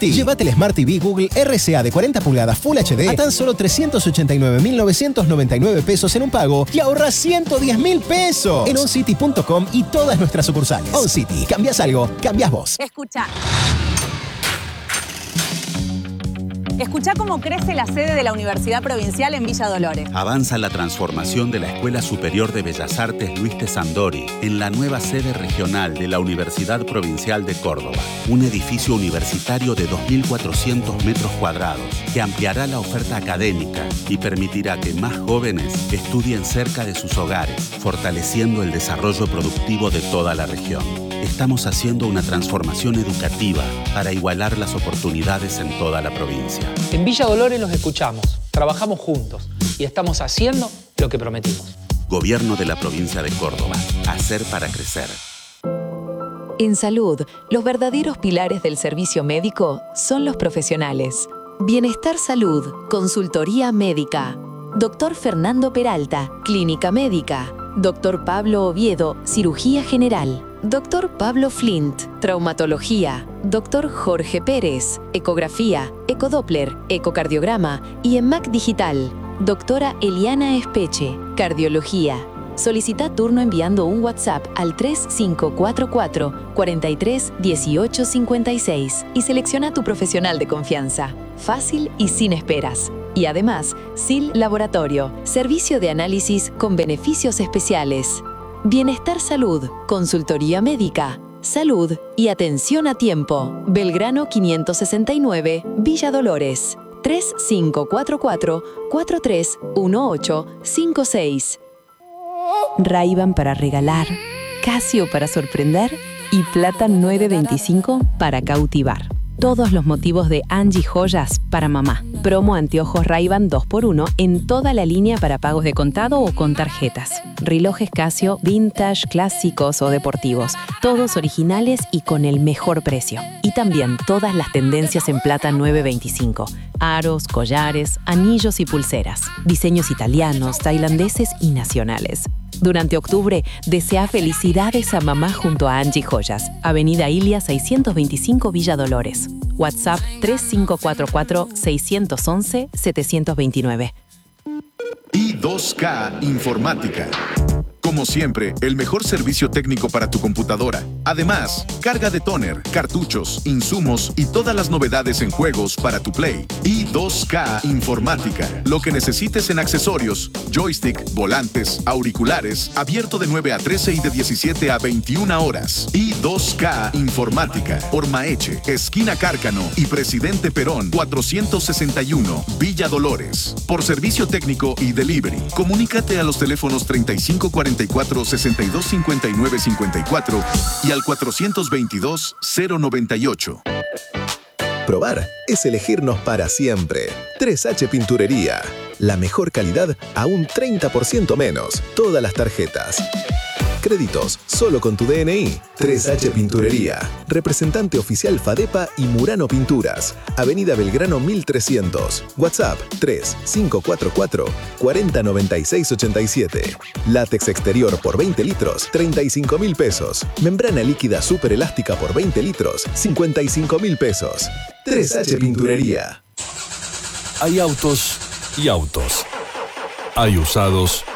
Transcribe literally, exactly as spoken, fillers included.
T V. Llévate el Smart T V Google R C A de cuarenta pulgadas Full H D a tan solo trescientos ochenta y nueve mil novecientos noventa y nueve pesos en un pago y ahorras ciento diez mil pesos en oncity punto com y todas nuestras sucursales. OnCity. ¿Cambias algo? Cambias vos. Escucha. Escuchá cómo crece la sede de la Universidad Provincial en Villa Dolores. Avanza la transformación de la Escuela Superior de Bellas Artes Luis Tesandori en la nueva sede regional de la Universidad Provincial de Córdoba. Un edificio universitario de dos mil cuatrocientos metros cuadrados que ampliará la oferta académica y permitirá que más jóvenes estudien cerca de sus hogares, fortaleciendo el desarrollo productivo de toda la región. Estamos haciendo una transformación educativa para igualar las oportunidades en toda la provincia. En Villa Dolores los escuchamos, trabajamos juntos y estamos haciendo lo que prometimos. Gobierno de la provincia de Córdoba. Hacer para crecer. En salud, los verdaderos pilares del servicio médico son los profesionales. Bienestar Salud, Consultoría Médica. Doctor Fernando Peralta, Clínica Médica. Doctor Pablo Oviedo, Cirugía General. Doctor Pablo Flint, Traumatología. Doctor Jorge Pérez, Ecografía, Ecodoppler, Ecocardiograma y EMAC Digital. Doctora Eliana Espeche, Cardiología. Solicita turno enviando un WhatsApp al tres cinco cuatro cuatro, cuatro tres uno ocho cinco seis y selecciona tu profesional de confianza. Fácil y sin esperas. Y además, S I L Laboratorio, servicio de análisis con beneficios especiales. Bienestar Salud, Consultoría Médica, Salud y Atención a Tiempo. Belgrano quinientos sesenta y nueve, Villa Dolores. tres cinco cuatro cuatro, cuatro tres uno ocho cinco seis. Ray-Ban para regalar, Casio para sorprender y Plata nueve veinticinco para cautivar. Todos los motivos de Angie Joyas para mamá. Promo anteojos Ray-Ban dos por uno en toda la línea para pagos de contado o con tarjetas. Relojes Casio, vintage, clásicos o deportivos. Todos originales y con el mejor precio. Y también todas las tendencias en Plata nueve veinticinco. Aros, collares, anillos y pulseras. Diseños italianos, tailandeses y nacionales. Durante octubre, desea felicidades a mamá junto a Angie Joyas. Avenida Ilia seiscientos veinticinco Villa Dolores. WhatsApp tres cinco cuatro cuatro, seis uno uno, siete dos nueve. I dos K Informática. Como siempre, el mejor servicio técnico para tu computadora. Además, carga de tóner, cartuchos, insumos y todas las novedades en juegos para tu Play. I dos K Informática. Lo que necesites en accesorios, joystick, volantes, auriculares, abierto de nueve a trece y de diecisiete a veintiuna horas. I dos K Informática. Por Maeche, esquina Cárcano y Presidente Perón, cuatrocientos sesenta y uno, Villa Dolores. Por servicio técnico y delivery, comunícate a los teléfonos treinta y cinco cuarenta y cuatro, sesenta y dos cincuenta y nueve cincuenta y cuatro y al cuatrocientos veintidós, cero noventa y ocho. Probar es elegirnos para siempre. tres H Pinturería. La mejor calidad a un treinta por ciento menos. Todas las tarjetas. Créditos solo con tu D N I. tres H Pinturería. Representante oficial Fadepa y Murano Pinturas. Avenida Belgrano mil trescientos. WhatsApp tres cinco cuatro cuatro, cuatro cero nueve seis ocho siete. Látex exterior por veinte litros, treinta y cinco mil pesos. Membrana líquida super elástica por veinte litros, cincuenta y cinco mil pesos. tres H Pinturería. Hay autos y autos. Hay usados